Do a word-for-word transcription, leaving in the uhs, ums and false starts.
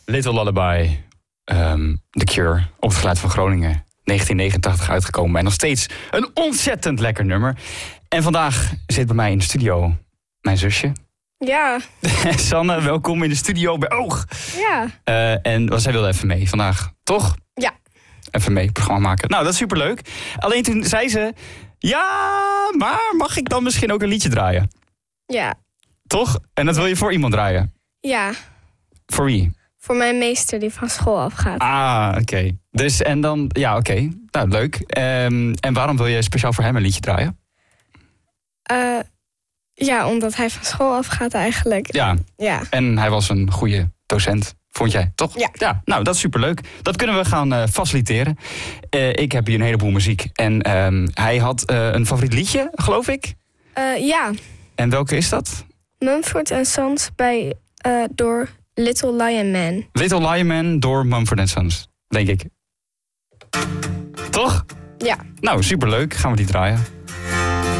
Little Lullaby. Um, The Cure. Op het geluid van Groningen. negentien negenentachtig uitgekomen. En nog steeds een ontzettend lekker nummer. En vandaag zit bij mij in de studio mijn zusje. Ja. Sanne, welkom in de studio bij Oog. Ja. Uh, en zij wilde even mee vandaag, toch? Ja. Even mee, programma maken. Nou, dat is superleuk. Alleen toen zei ze... Ja, maar mag ik dan misschien ook een liedje draaien? Ja. Toch? En dat wil je voor iemand draaien? Ja. Voor wie? Voor mijn meester die van school afgaat. Ah, oké. Okay. Dus en dan... Ja, oké. Okay. Nou, leuk. Um, en waarom wil je speciaal voor hem een liedje draaien? Uh, ja, omdat hij van school afgaat eigenlijk. Ja. Ja. En hij was een goede docent. Vond jij, toch? Ja. Ja, nou, dat is superleuk. Dat kunnen we gaan uh, faciliteren. Uh, ik heb hier een heleboel muziek. En um, hij had uh, een favoriet liedje, geloof ik? Uh, ja. En welke is dat? Mumford and Sons bij, uh, door Little Lion Man. Little Lion Man door Mumford and Sons, denk ik. Toch? Ja. Nou, superleuk. Gaan we die draaien.